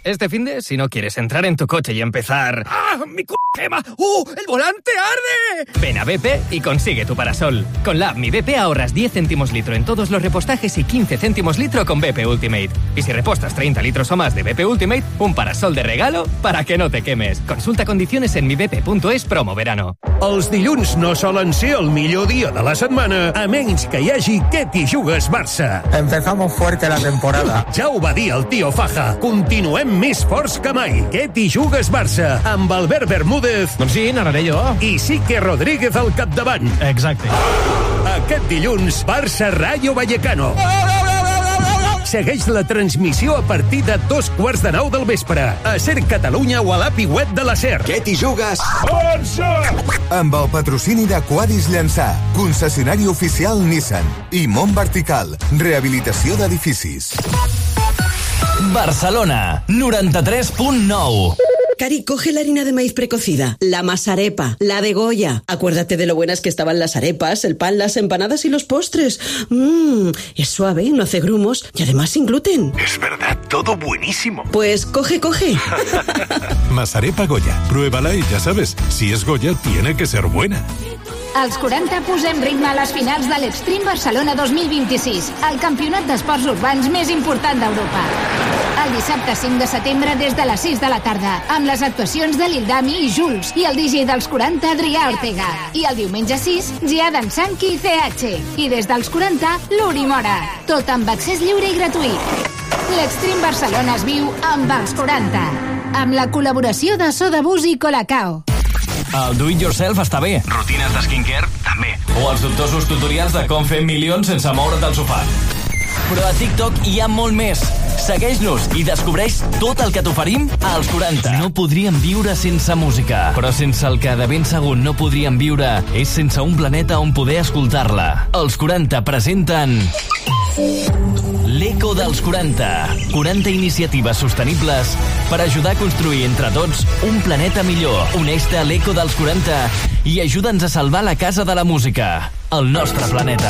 Este finde, si no quieres entrar en tu coche y empezar... ¡Ah, mi quema! ¡El volante arde! Ven a BP y consigue tu parasol. Con la app Mi BP ahorras 10 céntimos litro en todos los repostajes y 15 céntimos litro con BP Ultimate. Y si repostas 30 litros o más de BP Ultimate, un parasol de regalo para que no te quemes. Consulta condiciones en mibp.es promo verano. Els dilluns no solen ser el millor dia de la setmana, a menys que hi hagi Què t'hi jugues Barça. Empezamos fuerte la temporada. Ja ho va dir el tio Faja. Continuem més forts que mai. Què t'hi jugues Barça? Amb Albert Bermúdez. Doncs sí, narraré jo. I Sique Rodríguez al capdavant. Exacte. Aquest dilluns, Barça Rayo Vallecano. Segueix la transmissió a partir de 8:15 del vespre. A Ser Catalunya o a l'API web de la Ser. Què t'hi jugues? Barça! Amb el patrocini de Quadis Llançà, concessionari oficial Nissan i Mont Vertical, rehabilitació d'edificis. Barcelona, 93.9. Cari, coge la harina de maíz precocida, la masarepa, la de Goya. Acuérdate de lo buenas que estaban las arepas, el pan, las empanadas y los postres. Es suave, no hace grumos y además sin gluten. Es verdad, todo buenísimo. Pues coge. Masarepa Goya, pruébala y ya sabes, si es Goya tiene que ser buena. Als 40 posem ritme a les finals de l'Extreme Barcelona 2026, el campionat d'esports urbans més important d'Europa. El dissabte 5 de setembre des de les 6 de la tarda, amb les actuacions de l'Ildami i Jules i el DJ dels 40, Adrià Ortega. I el diumenge 6, Giadan Sanki i CH. I des dels 40, l'Uri Mora. Tot amb accés lliure i gratuït. L'Extreme Barcelona es viu amb els 40. Amb la col·laboració de Soda Bus i Colacao. El do-it-yourself està bé. Rutines de skincare, també. O els dubtosos tutorials de com fer milions sense moure't del sofà. Però a TikTok hi ha molt més. Segueix-nos i descobreix tot el que t'oferim als 40. No podríem viure sense música, però sense el que de ben segur no podríem viure és sense un planeta on poder escoltar-la. Els 40 presenten... L'Eco dels 40. 40 iniciatives sostenibles per ajudar a construir entre tots un planeta millor. Uneix-te a l'Eco dels 40 i ajuda'ns a salvar la casa de la música, el nostre planeta.